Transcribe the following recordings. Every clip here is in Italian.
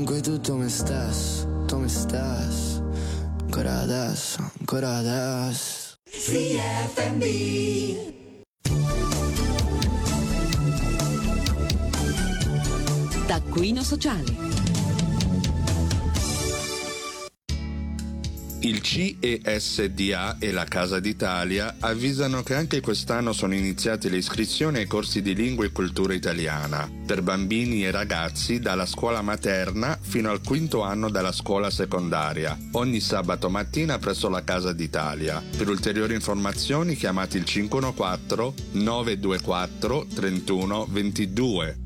comunque tutto me estás, ancora adesso, CFM. Taccuino sociale. Il CESDA e la Casa d'Italia avvisano che anche quest'anno sono iniziate le iscrizioni ai corsi di lingua e cultura italiana per bambini e ragazzi dalla scuola materna fino al quinto anno della scuola secondaria, ogni sabato mattina presso la Casa d'Italia. Per ulteriori informazioni chiamate il 514-924-3122.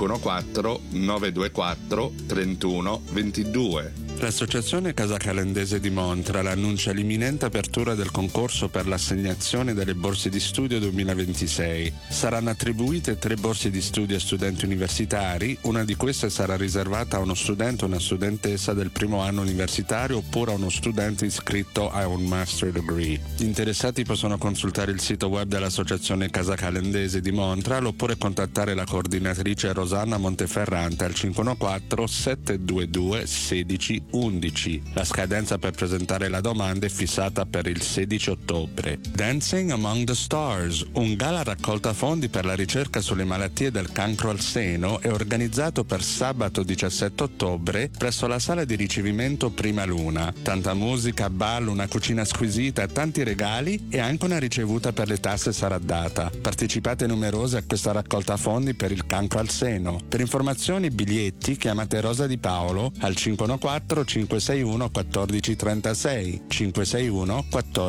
514-924-3122. L'Associazione Casa Calendese di Montreal annuncia l'imminente apertura del concorso per l'assegnazione delle borse di studio 2026. Saranno attribuite 3 borse di studio a studenti universitari, una di queste sarà riservata a uno studente o una studentessa del primo anno universitario oppure a uno studente iscritto a un master degree. Gli interessati possono consultare il sito web dell'Associazione Casa Calendese di Montreal oppure contattare la coordinatrice Rosanna Monteferrante al 514 722 16 11. La scadenza per presentare la domanda è fissata per il 16 ottobre. Dancing Among the Stars, un gala raccolta fondi per la ricerca sulle malattie del cancro al seno, è organizzato per sabato 17 ottobre presso la sala di ricevimento Prima Luna. Tanta musica, ballo, una cucina squisita, tanti regali e anche una ricevuta per le tasse sarà data. Partecipate numerose a questa raccolta fondi per il cancro al seno. Per informazioni e biglietti chiamate Rosa Di Paolo al 514 561 1436 561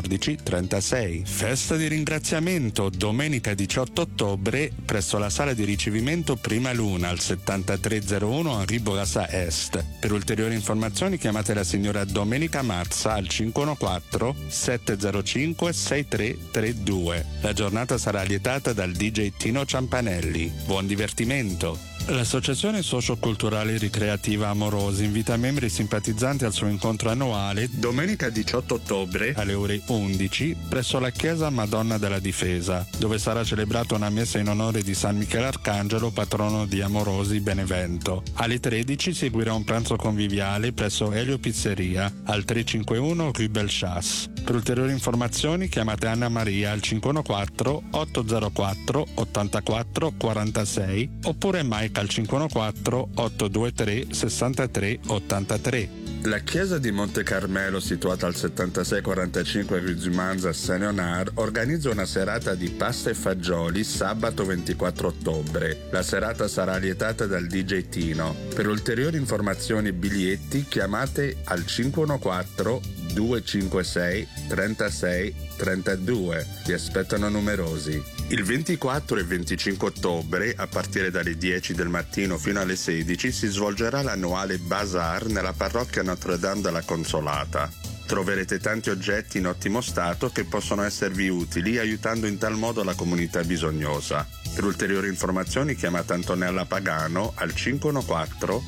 1436. Festa di ringraziamento domenica 18 ottobre presso la sala di ricevimento Prima Luna al 7301 Henri Bourassa Est. Per ulteriori informazioni chiamate la signora Domenica Mazza al 514 705 6332. La giornata sarà lietata dal DJ Tino Ciampanelli. Buon divertimento! L'Associazione Socioculturale Ricreativa Amorosi invita membri simpatizzanti al suo incontro annuale domenica 18 ottobre alle ore 11 presso la Chiesa Madonna della Difesa, dove sarà celebrata una messa in onore di San Michele Arcangelo, patrono di Amorosi Benevento. Alle 13 seguirà un pranzo conviviale presso Elio Pizzeria al 351 Rue Belchas. Per ulteriori informazioni chiamate Anna Maria al 514 804 84 46 oppure Mike al 514 823 63 83. La chiesa di Monte Carmelo, situata al 7645 Rue du Mans a Saint-Léonard, organizza una serata di pasta e fagioli sabato 24 ottobre. La serata sarà lietata dal DJ Tino. Per ulteriori informazioni e biglietti chiamate al 514 256 36 32. Vi aspettano numerosi. Il 24 e 25 ottobre, a partire dalle 10 del mattino fino alle 16, si svolgerà l'annuale Bazar nella parrocchia Notre Dame della Consolata. Troverete tanti oggetti in ottimo stato che possono esservi utili, aiutando in tal modo la comunità bisognosa. Per ulteriori informazioni chiamate Antonella Pagano al 514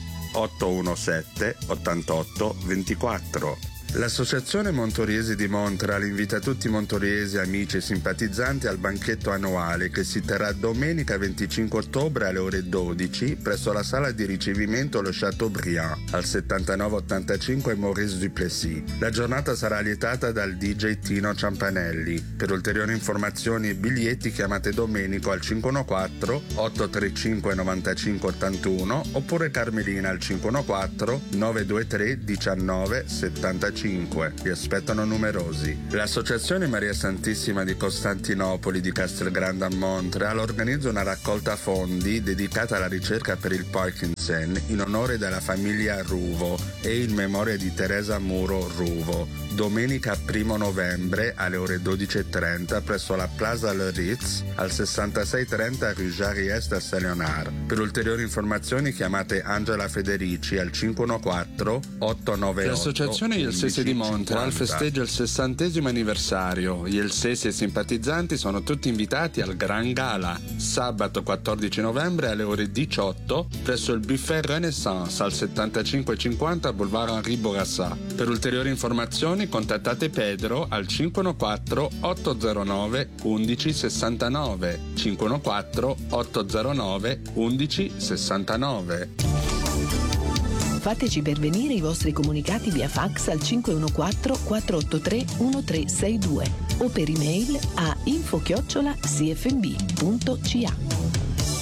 817 88 24. L'Associazione Montoriesi di Montreal invita tutti i montoriesi, amici e simpatizzanti al banchetto annuale che si terrà domenica 25 ottobre alle ore 12 presso la sala di ricevimento Le Chateaubriand al 7985 Maurice Duplessis. La giornata sarà lietata dal DJ Tino Ciampanelli. Per ulteriori informazioni e biglietti chiamate Domenico al 514 835 95 81 oppure Carmelina al 514 923 19 75. Vi aspettano numerosi. L'Associazione Maria Santissima di Costantinopoli di Castelgrande a Montreal organizza una raccolta fondi dedicata alla ricerca per il Parkinson in onore della famiglia Ruvo e in memoria di Teresa Muro Ruvo. Domenica 1 novembre alle ore 12:30 presso la Plaza Le Ritz al 6630 Rue Jarry Est a Saint-Léonard. Per ulteriori informazioni chiamate Angela Federici al 514 898. L'Associazione Il Sese di Montreal festeggia il 60° anniversario. Gli Elsesi e simpatizzanti sono tutti invitati al Gran Gala sabato 14 novembre alle ore 18 presso il Buffet Renaissance al 7550 Boulevard Henri Bourassa. Per ulteriori informazioni contattate Pedro al 514 809 1169 514 809 1169. Fateci pervenire i vostri comunicati via fax al 514-483-1362 o per email a info@cfmb.ca.